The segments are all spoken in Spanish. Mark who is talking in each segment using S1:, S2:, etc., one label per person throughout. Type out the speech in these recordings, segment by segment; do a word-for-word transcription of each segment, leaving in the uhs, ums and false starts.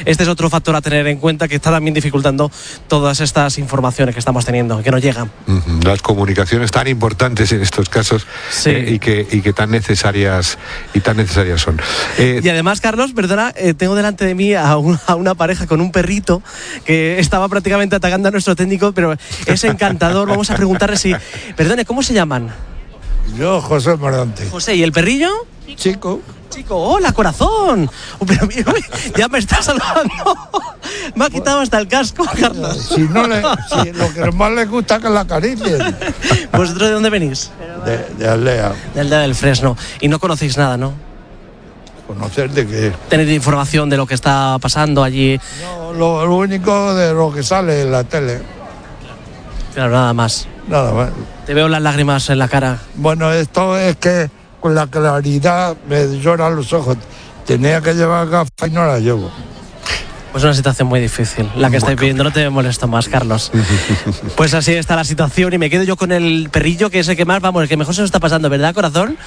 S1: este es otro factor a tener en cuenta que está también dificultando todas estas informaciones que estamos teniendo, que nos llegan.
S2: Uh-huh. Las comunicaciones tan importantes en estos casos, sí. eh, y que y que tan necesarias y tan necesarias son.
S1: Eh, y además, Carlos, perdona, eh, tengo delante de mí a, un, a una pareja con un perrito que estaba prácticamente atacando a nuestro técnico, pero es encantador. Vamos a preguntarle si... Perdone, ¿cómo se llaman?
S3: Yo, José Morante.
S1: José, ¿y el perrillo?
S3: Chico.
S1: Chico, hola, corazón. Oh, pero mira, ya me está saludando. Me ha quitado hasta el casco, Carlos.
S3: Si no le, si lo que más le gusta es que la acaricien.
S1: ¿Vosotros de dónde venís?
S3: De, de Aldea.
S1: De Aldea del Fresno. Y no conocéis nada, ¿no?
S3: ¿Conocer de qué?
S1: ¿Tenéis información de lo que está pasando allí?
S3: No, lo, lo único de lo que sale en la tele.
S1: Claro, nada más.
S3: Nada más.
S1: Te veo las lágrimas en la cara.
S3: Bueno, esto es que con la claridad me lloran los ojos. Tenía que llevar gafas y no las llevo.
S1: Pues una situación muy difícil, la que estáis viviendo. No te molesto más, Carlos. Pues así está la situación y me quedo yo con el perrillo, que es el que más, vamos, el que mejor se nos está pasando, ¿verdad, corazón?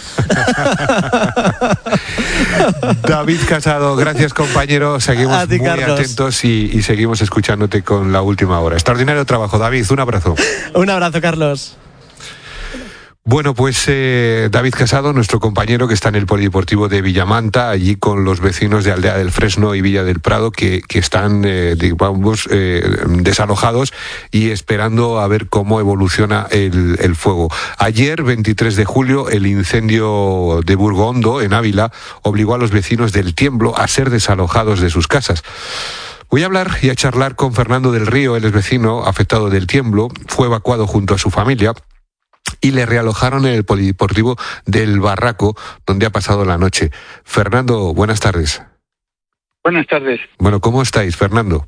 S2: David Casado, gracias, compañero. Seguimos ti, muy Carlos. atentos y, y seguimos escuchándote con la última hora. Extraordinario trabajo, David. Un abrazo.
S1: Un abrazo, Carlos.
S2: Bueno, pues eh, David Casado, nuestro compañero que está en el Polideportivo de Villamanta, allí con los vecinos de Aldea del Fresno y Villa del Prado, que, que están, eh, digamos, eh, desalojados y esperando a ver cómo evoluciona el, el fuego. Ayer, veintitrés de julio, el incendio de Burgo Hondo, en Ávila, obligó a los vecinos del Tiemblo a ser desalojados de sus casas. Voy a hablar y a charlar con Fernando del Río, él es vecino afectado del Tiemblo, fue evacuado junto a su familia y le realojaron en el Polideportivo del Barraco, donde ha pasado la noche. Fernando, buenas tardes.
S4: Buenas tardes.
S2: Bueno, ¿cómo estáis, Fernando?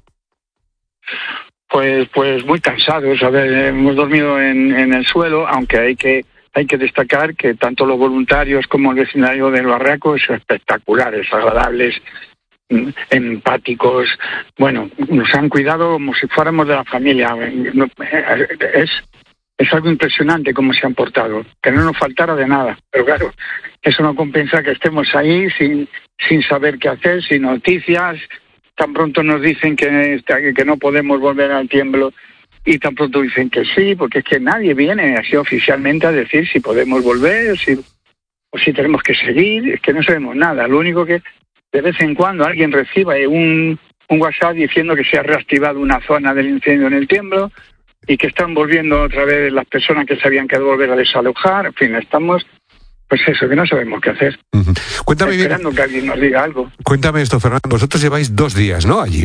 S4: Pues pues muy cansados. A ver, hemos dormido en, en el suelo, aunque hay que hay que destacar que tanto los voluntarios como el vecindario del Barraco es espectaculares, agradables, empáticos. Bueno, nos han cuidado como si fuéramos de la familia. Es Es algo impresionante cómo se han portado, que no nos faltara de nada. Pero claro, eso no compensa que estemos ahí sin sin saber qué hacer, sin noticias. Tan pronto nos dicen que, que no podemos volver al Tiemblo y tan pronto dicen que sí, porque es que nadie viene así oficialmente a decir si podemos volver si, o si tenemos que seguir. Es que no sabemos nada. Lo único que de vez en cuando alguien reciba un, un WhatsApp diciendo que se ha reactivado una zona del incendio en el Tiemblo y que están volviendo otra vez las personas que se habían quedado volver a desalojar. En fin, estamos, pues eso, que no sabemos qué hacer.
S2: Uh-huh. Cuéntame
S4: esperando
S2: bien,
S4: que alguien nos diga algo.
S2: Cuéntame esto, Fernando. Vosotros lleváis dos días, ¿no?, allí,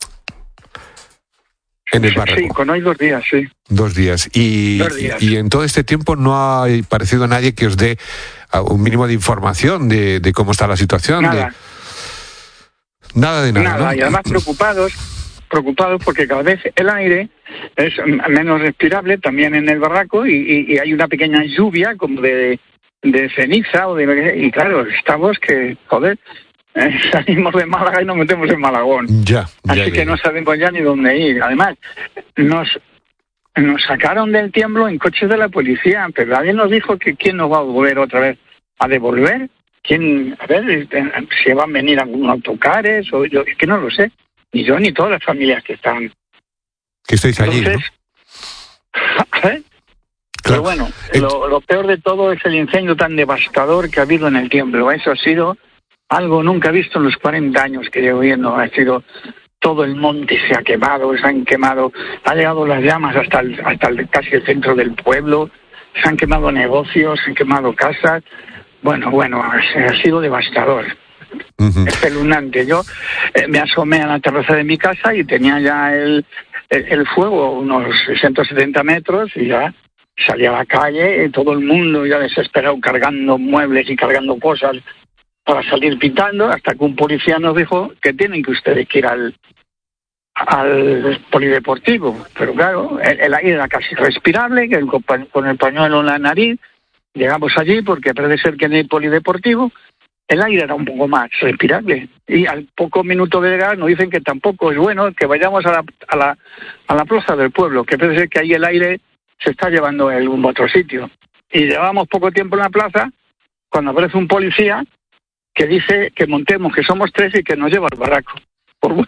S2: en el Barraco.
S4: Sí, con hoy dos días, sí.
S2: Dos días. Y,
S4: dos días.
S2: y en todo este tiempo no ha aparecido nadie que os dé un mínimo de información de, de cómo está la situación.
S4: Nada.
S2: De... Nada de nada,
S4: Nada,
S2: ¿no?
S4: Y además preocupados, preocupados porque cada vez el aire es menos respirable también en el Barraco y, y, y hay una pequeña lluvia como de, de ceniza o de, y claro, estamos que, joder, eh, salimos de Málaga y nos metemos en Malagón.
S2: Ya, ya,
S4: Así
S2: ya,
S4: que
S2: ya.
S4: no sabemos ya ni dónde ir. Además, nos nos sacaron del Tiemblo en coches de la policía, pero nadie nos dijo que quién nos va a volver otra vez a devolver. ¿Quién? A ver, si van a venir algunos autocares o yo, es que no lo sé. Ni yo ni todas las familias que están.
S2: Que estáis allí,
S4: Entonces,
S2: ¿no?
S4: ¿eh? Pero bueno, lo, lo peor de todo es el incendio tan devastador que ha habido en el Tiemblo. Eso ha sido algo nunca visto en los cuarenta años que llevo viendo. Ha sido todo el monte se ha quemado, se han quemado, ha llegado las llamas hasta el, hasta el, casi el centro del pueblo, se han quemado negocios, se han quemado casas. Bueno, bueno, ha, ha sido devastador. Uh-huh. Espeluznante. Yo eh, me asomé a la terraza de mi casa y tenía ya el, el, el fuego unos sesenta setenta metros y ya salí a la calle y todo el mundo ya desesperado cargando muebles y cargando cosas para salir pitando, hasta que un policía nos dijo que tienen que ustedes que ir al al polideportivo. Pero claro, el, el aire era casi respirable, que el, con el pañuelo en la nariz llegamos allí porque parece ser que en el polideportivo el aire era un poco más respirable. Y al poco minuto de llegar nos dicen que tampoco es bueno que vayamos a la, a la, a la plaza del pueblo, que parece ser que ahí el aire se está llevando a algún otro sitio. Y llevamos poco tiempo en la plaza cuando aparece un policía que dice que montemos, que somos tres y que nos lleva al Barraco. Por